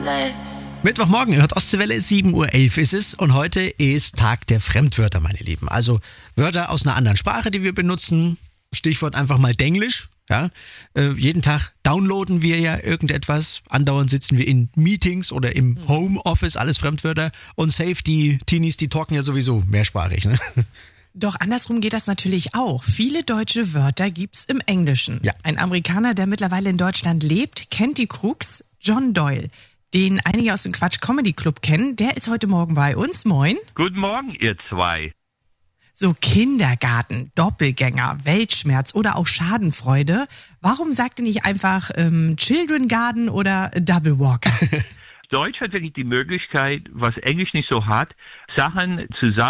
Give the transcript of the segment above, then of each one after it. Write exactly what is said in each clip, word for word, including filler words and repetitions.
Mittwochmorgen, ihr hört Ostseewelle, sieben Uhr elf ist es und heute ist Tag der Fremdwörter, meine Lieben. Also Wörter aus einer anderen Sprache, die wir benutzen. Stichwort einfach mal Denglisch. Ja? Äh, jeden Tag downloaden wir ja irgendetwas. Andauernd sitzen wir in Meetings oder im Homeoffice, alles Fremdwörter. Und safe, die Teenies, die talken ja sowieso mehrsprachig. Ne? Doch andersrum geht das natürlich auch. Viele deutsche Wörter gibt's im Englischen. Ja. Ein Amerikaner, der mittlerweile in Deutschland lebt, kennt die Krux, John Doyle, den einige aus dem Quatsch Comedy Club kennen. Der ist heute Morgen bei uns. Moin. Guten Morgen, ihr zwei. So Kindergarten, Doppelgänger, Weltschmerz oder auch Schadenfreude. Warum sagt ihr nicht einfach ähm, Children Garden oder Double Walker? Deutsch hat wirklich die Möglichkeit, was Englisch nicht so hat, Sachen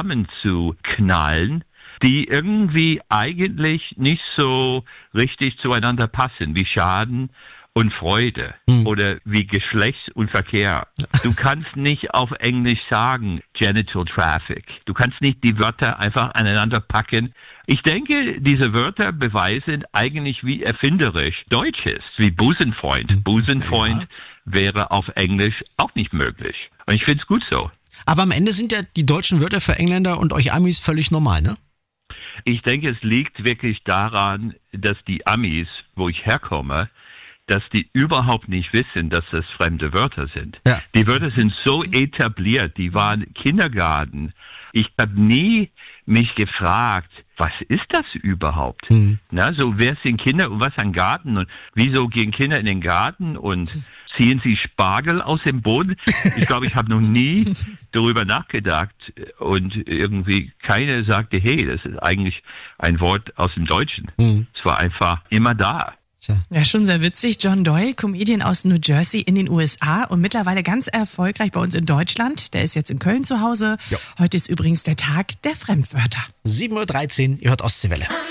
zusammenzuknallen, die irgendwie eigentlich nicht so richtig zueinander passen, wie Schaden und Freude hm. oder wie Geschlecht und Verkehr. Du kannst nicht auf Englisch sagen Genital Traffic. Du kannst nicht die Wörter einfach aneinander packen. Ich denke, diese Wörter beweisen eigentlich, wie erfinderisch Deutsch ist, wie Busenfreund. Busenfreund ja. wäre auf Englisch auch nicht möglich. Und ich finde es gut so. Aber am Ende sind ja die deutschen Wörter für Engländer und euch Amis völlig normal, ne? Ich denke, es liegt wirklich daran, dass die Amis, wo ich herkomme, dass die überhaupt nicht wissen, dass das fremde Wörter sind. Ja. Die Wörter sind so etabliert, die waren Kindergarten. Ich habe nie mich gefragt, was ist das überhaupt? Hm. Na, so, wer sind Kinder und was ein Garten? Und wieso gehen Kinder in den Garten und ziehen sie Spargel aus dem Boden? Ich glaube, ich habe noch nie darüber nachgedacht und irgendwie keiner sagte, hey, das ist eigentlich ein Wort aus dem Deutschen. Hm. Es war einfach immer da. Ja, schon sehr witzig. John Doyle, Comedian aus New Jersey in den U S A und mittlerweile ganz erfolgreich bei uns in Deutschland. Der ist jetzt in Köln zu Hause. Jo. Heute ist übrigens der Tag der Fremdwörter. sieben Uhr dreizehn, ihr hört Ostseewelle.